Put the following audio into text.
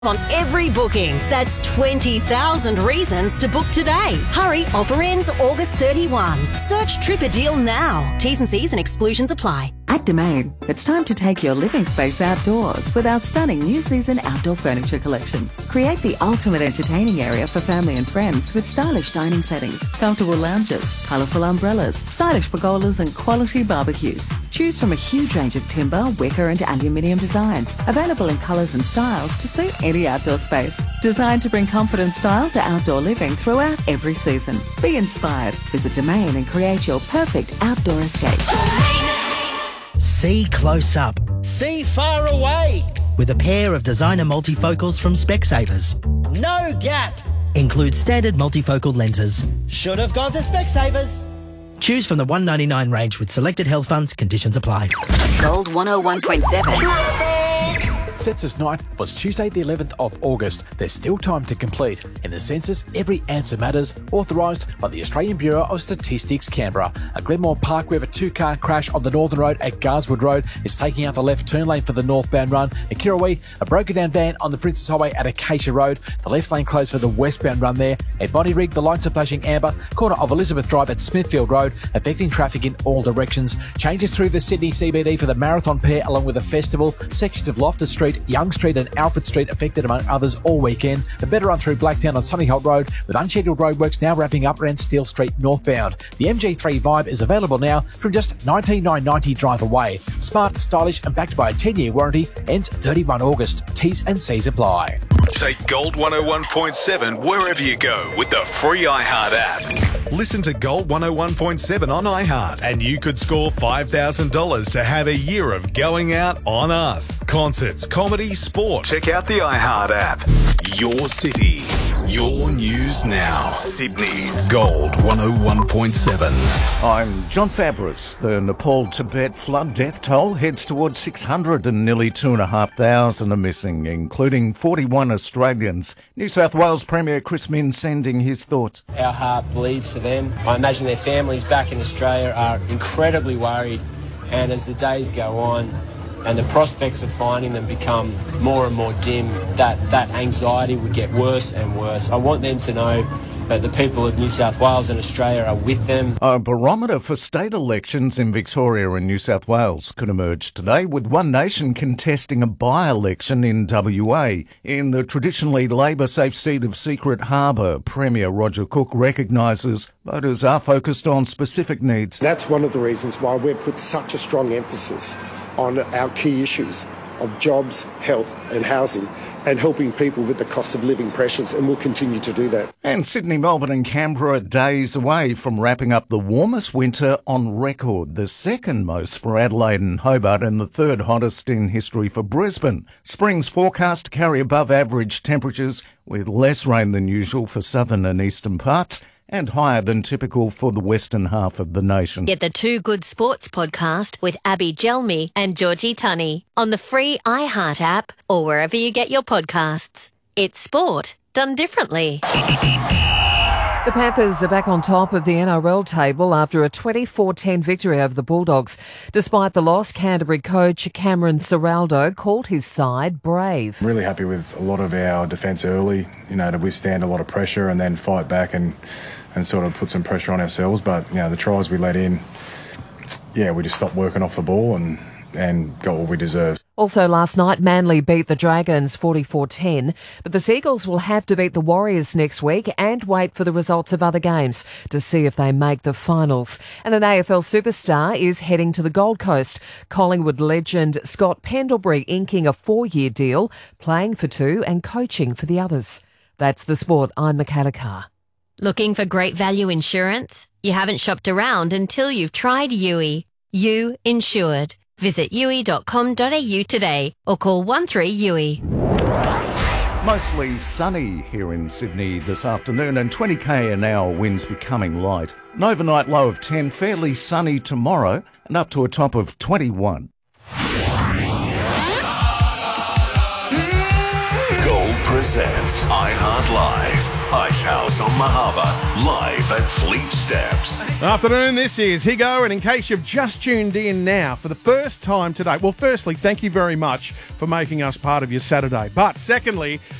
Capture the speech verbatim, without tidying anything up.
on every booking. That's twenty thousand reasons to book today. Hurry, offer ends August thirty-first. Search Trip a Deal now. T's and C's and exclusions apply. At Domain, it's time to take your living space outdoors with our stunning new season outdoor furniture collection. Create the ultimate entertaining area for family and friends with stylish dining settings, comfortable lounges, colourful umbrellas, stylish pergolas and quality barbecues. Choose from a huge range of timber, wicker and aluminium designs, available in colours and styles to suit any outdoor space. Designed to bring comfort and style to outdoor living throughout every season. Be inspired. Visit Domain and create your perfect outdoor escape. See close up. See far away. With a pair of designer multifocals from Specsavers. No gap. Includes standard multifocal lenses. Should have gone to Specsavers. Choose from the one ninety-nine range with selected health funds. Conditions apply. Gold one oh one point seven. Census night was Tuesday the eleventh of August. There's still time to complete. In the census, every answer matters, authorised by the Australian Bureau of Statistics, Canberra. A Glenmore Park River two-car crash on the Northern Road at Garswood Road is taking out the left turn lane for the northbound run. At Kirrawee, a broken-down van on the Princess Highway at Acacia Road. The left lane closed for the westbound run there. At Bonnyrig, the lights are flashing amber. Corner of Elizabeth Drive at Smithfield Road, affecting traffic in all directions. Changes through the Sydney C B D for the Marathon Pair along with the festival. Sections of Loftus Street, Young Street and Alfred Street affected among others all weekend. A better run through Blacktown on Sunny Holt Road with unscheduled roadworks now wrapping up around Steele Street northbound. The M G three Vibe is available now from just nineteen thousand nine hundred ninety drive away. Smart, stylish and backed by a ten-year warranty. Ends thirty-first August. T's and C's apply. Take Gold one oh one point seven wherever you go with the free iHeart app. Listen to Gold one oh one point seven on iHeart and you could score five thousand dollars to have a year of going out on us. Concerts, comedy, sport. Check out the iHeart app. Your city, your news now. Sydney's Gold one oh one point seven. I'm John Fabris. The Nepal-Tibet flood death toll heads towards six hundred and nearly two and a half thousand are missing, including forty-one Australians. New South Wales Premier Chris Minns sending his thoughts. Our heart bleeds for them. I imagine their families back in Australia are incredibly worried, and as the days go on and the prospects of finding them become more and more dim, that, that anxiety would get worse and worse. I want them to know that the people of New South Wales and Australia are with them. A barometer for state elections in Victoria and New South Wales could emerge today, with One Nation contesting a by-election in W A. In the traditionally Labor-safe seat of Secret Harbour, Premier Roger Cook recognises voters are focused on specific needs. That's one of the reasons why we've put such a strong emphasis on our key issues of jobs, health and housing, and helping people with the cost of living pressures, and we'll continue to do that. And Sydney, Melbourne and Canberra are days away from wrapping up the warmest winter on record, the second most for Adelaide and Hobart and the third hottest in history for Brisbane. Spring's forecast to carry above average temperatures with less rain than usual for southern and eastern parts, and higher than typical for the western half of the nation. Get the Two Good Sports podcast with Abby Gelmi and Georgie Tunney on the free iHeart app or wherever you get your podcasts. It's sport done differently. The Panthers are back on top of the N R L table after a twenty-four ten victory over the Bulldogs. Despite the loss, Canterbury coach Cameron Ciraldo called his side brave. I'm really happy with a lot of our defence early, you know, to withstand a lot of pressure and then fight back and, and sort of put some pressure on ourselves. But, you know, the tries we let in, yeah, we just stopped working off the ball and, and got what we deserved. Also last night, Manly beat the Dragons forty-four ten, but the Seagulls will have to beat the Warriors next week and wait for the results of other games to see if they make the finals. And an A F L superstar is heading to the Gold Coast. Collingwood legend Scott Pendlebury inking a four-year deal, playing for two and coaching for the others. That's the sport. I'm Michaela Carr. Looking for great value insurance? You haven't shopped around until you've tried U I. You Insured. Visit U I dot com dot A U today or call one three U I. Mostly sunny here in Sydney this afternoon and twenty k an hour winds becoming light. An overnight low of ten, fairly sunny tomorrow and up to a top of twenty-one. Gold presents iHeart Live. Ice House on the Harbour, live at Fleet Steps. Afternoon, this is Higo, and in case you've just tuned in now for the first time today, well, firstly, thank you very much for making us part of your Saturday. But secondly,